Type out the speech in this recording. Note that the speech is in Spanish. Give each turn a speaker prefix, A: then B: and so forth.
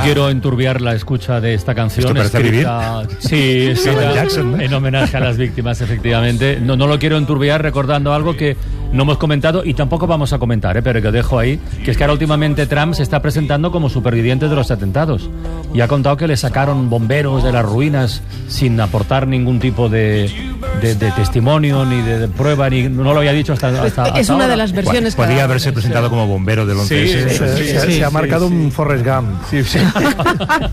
A: quiero enturbiar la escucha de esta canción.
B: ¿Esto parece
A: escrita, sí, escrita Jackson, ¿no? En homenaje a las víctimas, efectivamente. No lo quiero enturbiar recordando algo que no hemos comentado y tampoco vamos a comentar, pero que dejo ahí, que es que ahora últimamente Trump se está presentando como superviviente de los atentados y ha contado que le sacaron bomberos de las ruinas sin aportar ningún tipo de testimonio ni de prueba, ni no lo había dicho hasta
C: es una
A: ahora.
C: de las versiones.
B: Podría haberse presentado como bombero del 11S.
A: Sí.
D: Se ha marcado un Forrest Gump.
A: Sí.